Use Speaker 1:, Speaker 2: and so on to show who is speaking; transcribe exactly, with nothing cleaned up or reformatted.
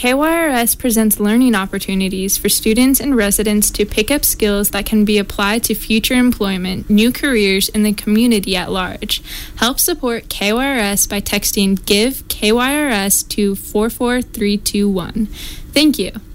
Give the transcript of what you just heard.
Speaker 1: K Y R S presents learning opportunities for students and residents to pick up skills that can be applied to future employment, new careers, and the community at large. Help support K Y R S by texting GIVE K Y R S to four four three two one. Thank you.